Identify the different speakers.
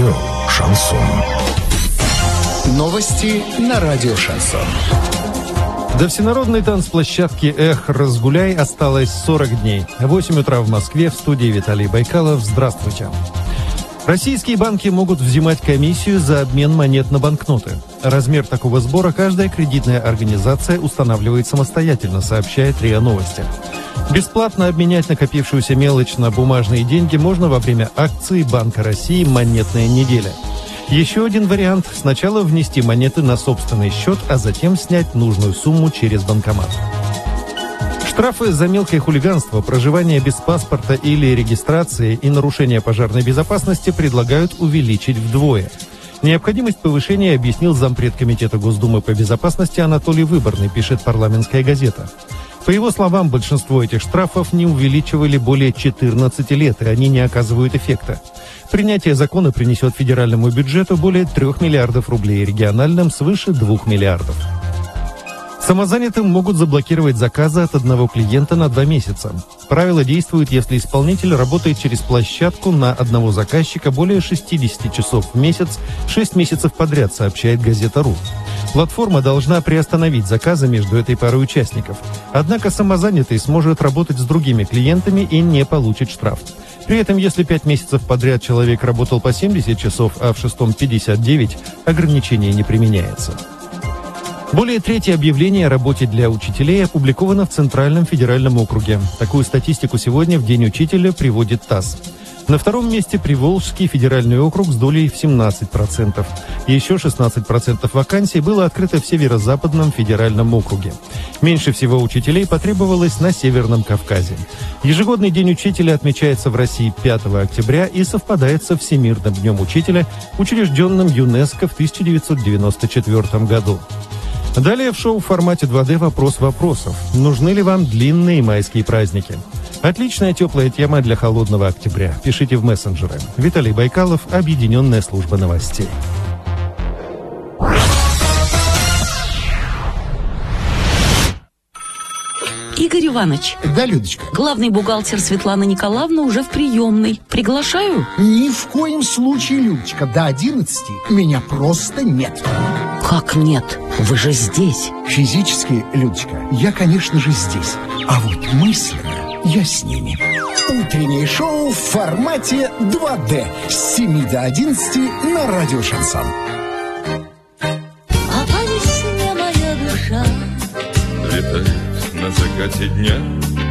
Speaker 1: Радио «Шансон».
Speaker 2: Новости на радио «Шансон».
Speaker 3: До всенародной танцплощадки «Эх, разгуляй» осталось 40 дней. 8 утра в Москве, в студии Виталий Байкалов. Здравствуйте. Российские банки могут взимать комиссию за обмен монет на банкноты. Размер такого сбора каждая кредитная организация устанавливает самостоятельно, сообщает РИА Новости. Бесплатно обменять накопившуюся мелочь на бумажные деньги можно во время акции Банка России «Монетная неделя». Еще один вариант – сначала внести монеты на собственный счет, а затем снять нужную сумму через банкомат. Штрафы за мелкое хулиганство, проживание без паспорта или регистрации и нарушение пожарной безопасности предлагают увеличить вдвое. Необходимость повышения объяснил зампред Комитета Госдумы по безопасности Анатолий Выборный, пишет «Парламентская газета». По его словам, большинство этих штрафов не увеличивали более 14 лет, и они не оказывают эффекта. Принятие закона принесет федеральному бюджету более 3 миллиардов рублей, региональным свыше 2 миллиардов. Самозанятым могут заблокировать заказы от одного клиента на 2 месяца. Правило действует, если исполнитель работает через площадку на одного заказчика более 60 часов в месяц, 6 месяцев подряд, сообщает газета.ру. Платформа должна приостановить заказы между этой парой участников. Однако самозанятый сможет работать с другими клиентами и не получит штраф. При этом, если 5 месяцев подряд человек работал по 70 часов, а в шестом 59, ограничение не применяется. Более трети объявлений о работе для учителей опубликовано в Центральном федеральном округе. Такую статистику сегодня в День учителя приводит ТАСС. На втором месте Приволжский федеральный округ с долей в 17%. Еще 16% вакансий было открыто в Северо-Западном федеральном округе. Меньше всего учителей потребовалось на Северном Кавказе. Ежегодный День учителя отмечается в России 5 октября и совпадает со Всемирным днем учителя, учрежденным ЮНЕСКО в 1994 году. Далее в шоу в формате 2D «Вопрос вопросов». Нужны ли вам длинные майские праздники? Отличная теплая тема для холодного октября. Пишите в мессенджеры. Виталий Байкалов, Объединенная служба новостей.
Speaker 4: Игорь Иванович.
Speaker 2: Да, Людочка.
Speaker 4: Главный бухгалтер Светлана Николаевна уже в приемной. Приглашаю?
Speaker 2: Ни в коем случае, Людочка. До 11 меня просто нет.
Speaker 4: Как нет? Вы же здесь.
Speaker 2: Физически, Людочка, я, конечно же, здесь. А вот мысленно я с ними. Утреннее шоу в формате 2D. С 7 до 11 на радио «Шансон».
Speaker 5: А по весне моя душа
Speaker 6: летает на закате дня.